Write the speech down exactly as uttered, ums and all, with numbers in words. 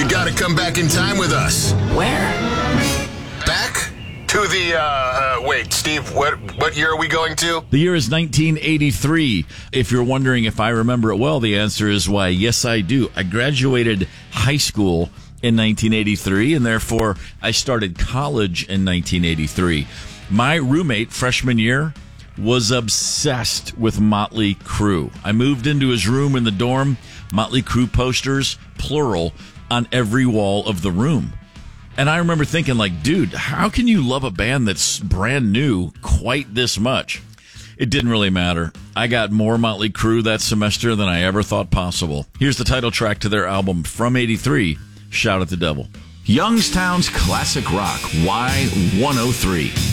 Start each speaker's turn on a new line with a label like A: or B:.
A: You gotta come back in time with us.
B: Where?
A: Back to the, uh, uh, wait, Steve, what, what year are we going to?
C: The year is nineteen eighty-three. If you're wondering if I remember it well, the answer is why, yes, I do. I graduated high school in nineteen eighty-three, and therefore I started college in nineteen eighty-three. My roommate, freshman year, was obsessed with Motley Crue. I moved into his room in the dorm, Motley Crue posters, plural, on every wall of the room. And I remember thinking, like, dude, how can you love a band that's brand new quite this much? It didn't really matter. I got more Motley Crue that semester than I ever thought possible. Here's the title track to their album from eighty-three, Shout at the Devil.
D: Youngstown's classic rock, Y one oh three.